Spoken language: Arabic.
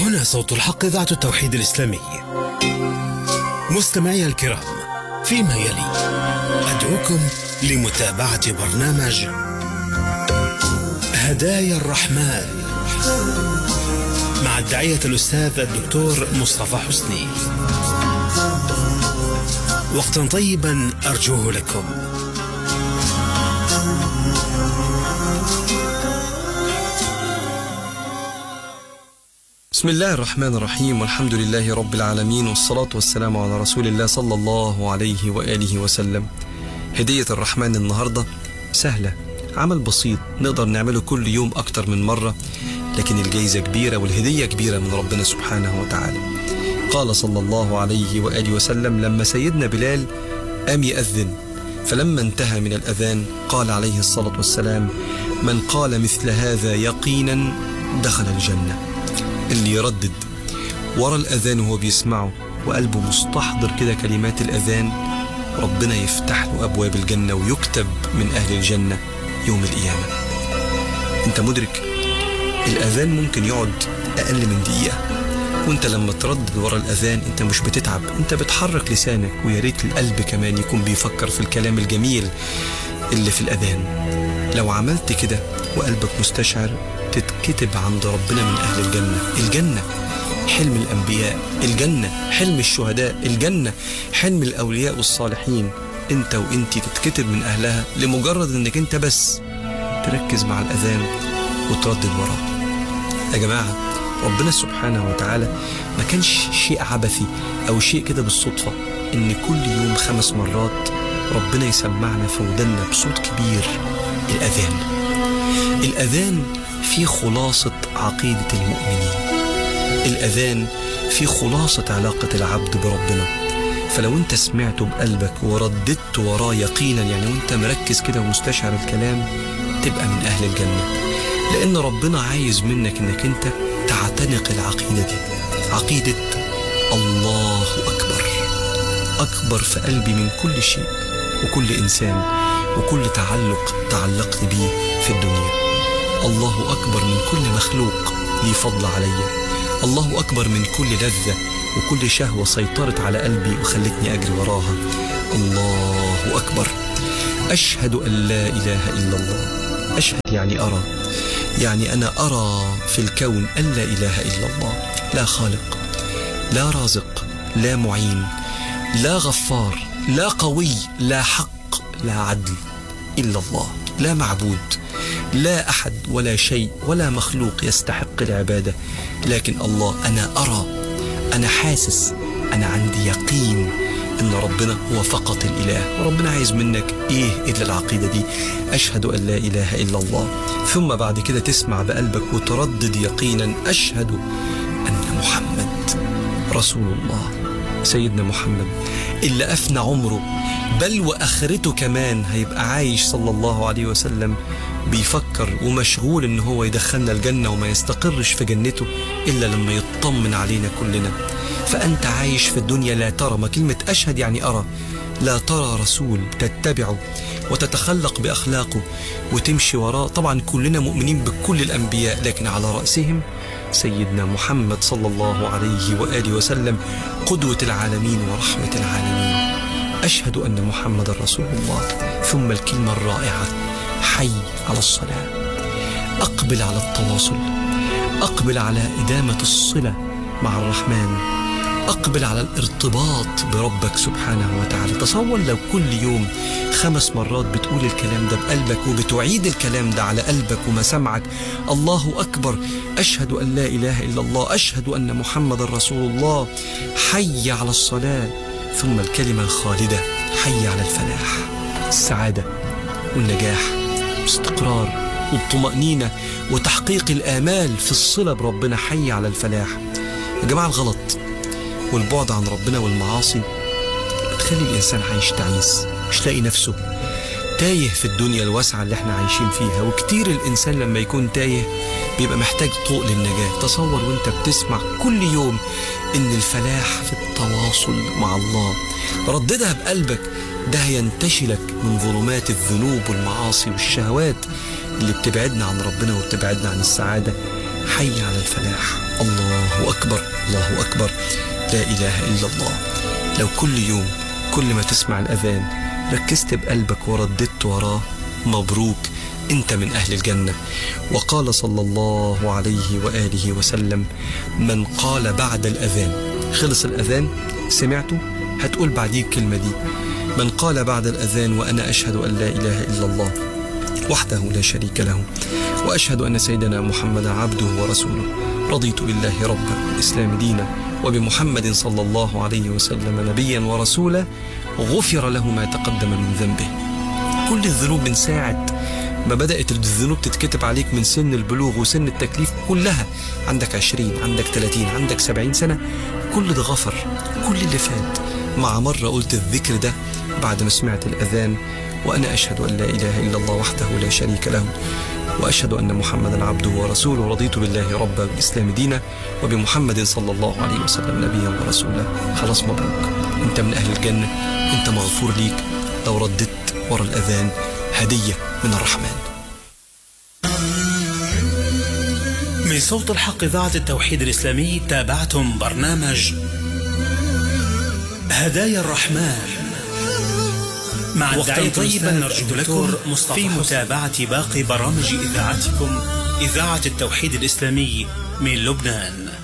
هنا صوت الحق، إذاعة التوحيد الإسلامي. مستمعي الكرام، فيما يلي أدعوكم لمتابعة برنامج هدايا الرحمن مع الداعية الأستاذ الدكتور مصطفى حسني. وقتا طيبا أرجوه لكم. بسم الله الرحمن الرحيم، والحمد لله رب العالمين، والصلاة والسلام على رسول الله صلى الله عليه وآله وسلم. هدية الرحمن النهاردة سهلة، عمل بسيط نقدر نعمله كل يوم أكتر من مرة، لكن الجايزة كبيرة والهدية كبيرة من ربنا سبحانه وتعالى. قال صلى الله عليه وآله وسلم لما سيدنا بلال قام يأذن، فلما انتهى من الأذان قال عليه الصلاة والسلام: من قال مثل هذا يقينا دخل الجنة. اللي يردد ورا الأذان وهو بيسمعه وقلبه مستحضر كده كلمات الأذان، ربنا يفتح له أبواب الجنة ويكتب من أهل الجنة يوم القيامة. انت مدرك الأذان ممكن يقعد أقل من دقيقة، وانت لما تردد ورا الأذان انت مش بتتعب، انت بتحرك لسانك، وياريت القلب كمان يكون بيفكر في الكلام الجميل اللي في الأذان. لو عملت كده وقلبك مستشعر تتكتب عند ربنا من أهل الجنة. الجنة حلم الأنبياء، الجنة حلم الشهداء، الجنة حلم الأولياء والصالحين. انت وانتي تتكتب من أهلها لمجرد انك انت بس تركز مع الأذان وتردد وراه. يا جماعة، ربنا سبحانه وتعالى ما كانش شيء عبثي أو شيء كده بالصدفة إن كل يوم 5 مرات ربنا يسمعنا في ودنا بصوت كبير الأذان. الأذان فيه خلاصة عقيدة المؤمنين، الأذان فيه خلاصة علاقة العبد بربنا. فلو انت سمعته بقلبك ورددت وراه يقينا، يعني وانت مركز كده ومستشعر الكلام، تبقى من أهل الجنة. لأن ربنا عايز منك انك انت تعتنق العقيدة دي، عقيدة الله أكبر، أكبر في قلبي من كل شيء وكل إنسان وكل تعلق تعلقت بيه في الدنيا. الله أكبر من كل مخلوق لي فضل علي. الله أكبر من كل لذة وكل شهوة سيطرت على قلبي وخلتني أجري وراها. الله أكبر. أشهد أن لا إله إلا الله. أشهد يعني أرى، يعني أنا أرى في الكون أن لا إله إلا الله، لا خالق، لا رازق، لا معين، لا غفار، لا قوي، لا حق، لا عدل إلا الله. لا معبود، لا أحد ولا شيء ولا مخلوق يستحق العبادة، لكن الله. أنا أرى، أنا حاسس، أنا عندي يقين إن ربنا هو فقط الإله. وربنا عايز منك إيه إلا العقيدة دي، أشهد أن لا إله إلا الله. ثم بعد كده تسمع بقلبك وتردد يقينا: أشهد أن محمد رسول الله. سيدنا محمد اللي أفنى عمره بل وآخرته كمان هيبقى عايش صلى الله عليه وسلم بيفكر ومشغول إن هو يدخلنا الجنة وما يستقرش في جنته إلا لما يطمن علينا كلنا. فأنت عايش في الدنيا لا ترى، ما كلمة أشهد يعني أرى، لا ترى رسول تتبعه وتتخلق بأخلاقه وتمشي وراه. طبعا كلنا مؤمنين بكل الأنبياء، لكن على رأسهم سيدنا محمد صلى الله عليه وآله وسلم، قدوة العالمين ورحمة العالمين. أشهد أن محمد رسول الله. ثم الكلمة الرائعة: حي على الصلاة. أقبل على التواصل، أقبل على إدامة الصلة مع الرحمن، أقبل على الارتباط بربك سبحانه وتعالى. تصور لو كل يوم 5 مرات بتقول الكلام ده بقلبك وبتعيد الكلام ده على قلبك ومسامعك: الله أكبر، أشهد أن لا إله إلا الله، أشهد أن محمد رسول الله، حي على الصلاة. ثم الكلمة الخالدة: حي على الفلاح. السعادة والنجاح والاستقرار والطمأنينة وتحقيق الآمال في الصلة بربنا، حي على الفلاح. يا جماعة، الغلط والبعد عن ربنا والمعاصي بتخلي الإنسان عايش تعيس، مش لاقي نفسه، تايه في الدنيا الواسعة اللي احنا عايشين فيها. وكتير الإنسان لما يكون تايه بيبقى محتاج طوق للنجاة. تصور وانت بتسمع كل يوم إن الفلاح في التواصل مع الله، رددها بقلبك، ده هينتشلك من ظلمات الذنوب والمعاصي والشهوات اللي بتبعدنا عن ربنا وبتبعدنا عن السعادة. حي على الفلاح. الله أكبر. أكبر، الله أكبر، لا إله إلا الله. لو كل يوم كل ما تسمع الأذان ركزت بقلبك ورددت وراه، مبروك، أنت من أهل الجنة. وقال صلى الله عليه وآله وسلم: من قال بعد الأذان، خلص الأذان سمعته هتقول بعديه الكلمة دي: من قال بعد الأذان وأنا أشهد أن لا إله إلا الله وحده لا شريك له وأشهد أن سيدنا محمدا عبده ورسوله، رضيت بالله ربا والإسلام دينا وبمحمد صلى الله عليه وسلم نبيا ورسولا، غفر له ما تقدم من ذنبه. كل الذنوب من ساعة ما بدأت الذنوب تتكتب عليك من سن البلوغ وسن التكليف كلها، عندك 20 عندك 30 عندك 70 سنة، كل ده غفر، كل اللي فات. مع مرة قلت الذكر ده بعد ما سمعت الأذان: وأنا أشهد أن لا إله إلا الله وحده لا شريك له وأشهد أن محمدا عبده ورسوله، رضيت بالله ربا والإسلام دينا وبمحمد صلى الله عليه وسلم نبيا ورسولا. خلاص مبروك، أنت من أهل الجنة، أنت مغفور ليك لو رددت ورا الأذان، هدية من الرحمن. من صوت الحق إذاعة التوحيد الإسلامي تابعتم برنامج هدايا الرحمن مع وقتا طيبا نرجو لكم في متابعة باقي برامج إذاعتكم إذاعة التوحيد الإسلامي من لبنان.